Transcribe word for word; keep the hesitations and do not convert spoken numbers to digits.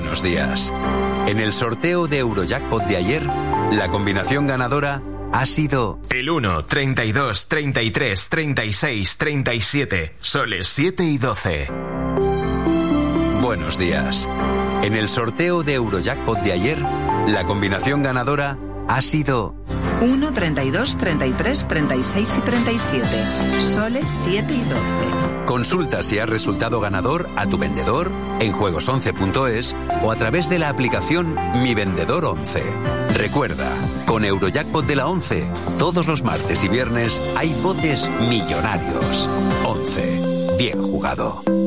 Buenos días. En el sorteo de Eurojackpot de ayer, la combinación ganadora ha sido el uno, treinta y dos, treinta y tres, treinta y seis, treinta y siete, soles siete y doce. Buenos días. En el sorteo de Eurojackpot de ayer, la combinación ganadora ha sido uno, treinta y dos, treinta y tres, treinta y seis y treinta y siete, soles siete y doce. Consulta si has resultado ganador a tu vendedor en juegos once punto es o a través de la aplicación Mi Vendedor once. Recuerda, con Eurojackpot de la once, todos los martes y viernes hay botes millonarios. once. Bien jugado.